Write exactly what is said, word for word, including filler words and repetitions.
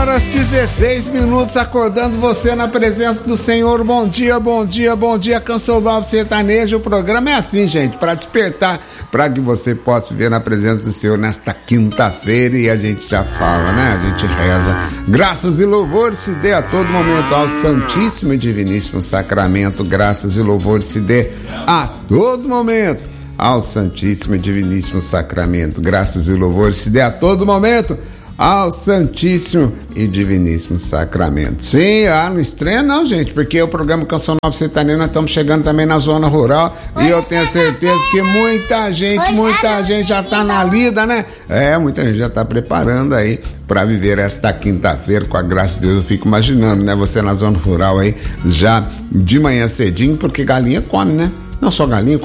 horas dezesseis minutos, acordando você na presença do Senhor. Bom dia, bom dia, bom dia, Canção Nova Sertaneja. O programa é assim, gente, para despertar, para que você possa viver na presença do Senhor nesta quinta-feira. E a gente já fala, né? A gente reza. Graças e louvores se dê a todo momento ao Santíssimo e Diviníssimo Sacramento. Graças e louvores se dê a todo momento ao Santíssimo e Diviníssimo Sacramento. Graças e louvores se dê a todo momento ao Santíssimo e Diviníssimo Sacramento. Sim, ah, não estranha não, gente, porque o programa Canção Nova Sertaneja, nós estamos chegando também na zona rural. Oi, e eu tenho certeza que muita gente, Oi, muita gente já está na lida, né? É, muita gente já está preparando aí para viver esta quinta-feira, com a graça de Deus. Eu fico imaginando, né? Você na zona rural aí, já de manhã cedinho, porque galinha come, né? Não só galinha,